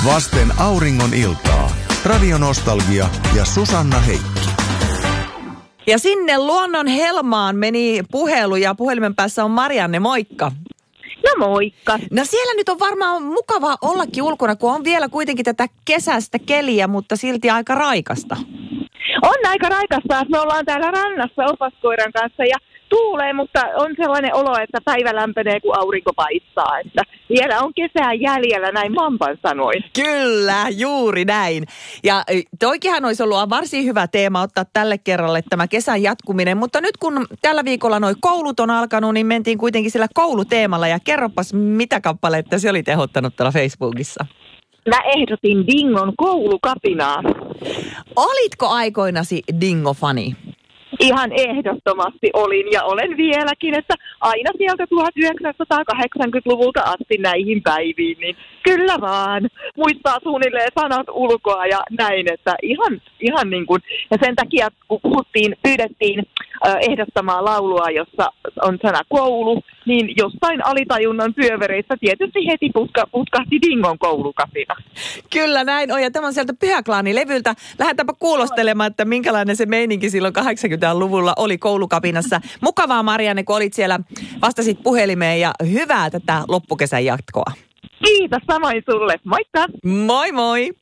Vasten auringon iltaa. Radionostalgia ja Susanna Heikki. Ja sinne luonnon helmaan meni puhelu ja puhelimen päässä on Marianne, moikka. No moikka. No siellä nyt on varmaan mukava ollakin ulkona, kun on vielä kuitenkin tätä kesäistä keliä, mutta silti aika raikasta. On aika raikasta, me ollaan täällä rannassa opaskoiran kanssa ja tuulee, mutta on sellainen olo, että päivä lämpenee, kun aurinko paistaa. Että vielä on kesää jäljellä, näin Mampan sanoin. Kyllä, juuri näin. Ja toikinhan olisi ollut varsin hyvä teema ottaa tälle kerralle tämä kesän jatkuminen, mutta nyt kun tällä viikolla noi koulut on alkanut, niin mentiin kuitenkin sillä kouluteemalla. Ja kerropas, mitä kappaletta se oli tehottanut tuolla Facebookissa? Mä ehdotin Dingon koulukapinaa. Olitko aikoinasi Dingo-fani? Ihan ehdottomasti olin ja olen vieläkin, että aina sieltä 1980-luvulta asti näihin päiviin, niin kyllä vaan. Muistaa suunnilleen sanat ulkoa ja näin, että ihan niin kuin, ja sen takia kun pyydettiin ehdottamaan laulua, jossa on sana koulu, niin jostain alitajunnan pyövereissä tietysti heti putkahti Dingon koulukapina. Kyllä näin on, ja tämä on sieltä Pyhäklaani-levyltä. Lähdetäänpä kuulostelemaan, että minkälainen se meininki silloin 80-luvulla oli koulukapinassa. Mukavaa, Marianne, kun olit siellä, vastasit puhelimeen, ja hyvää tätä loppukesän jatkoa. Kiitos, samoin sulle. Moikka! Moi moi!